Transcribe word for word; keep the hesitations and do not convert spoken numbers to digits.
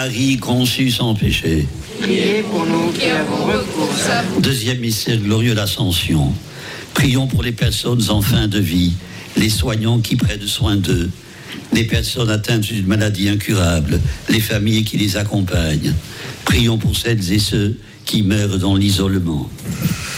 Marie conçue sans péché. Priez pour nous qui avons recours à vous. Deuxième mystère glorieux, l'Ascension. Prions pour les personnes en fin de vie, les soignants qui prennent soin d'eux, les personnes atteintes d'une maladie incurable, les familles qui les accompagnent. Prions pour celles et ceux qui meurent dans l'isolement.